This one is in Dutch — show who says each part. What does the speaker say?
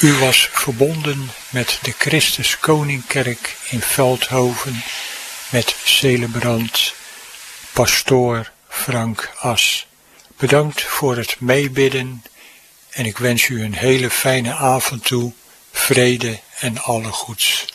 Speaker 1: U was verbonden met de Christus Koningkerk in Veldhoven met celebrant pastoor Frank As. Bedankt voor het meebidden en ik wens u een hele fijne avond toe, vrede en alle goeds.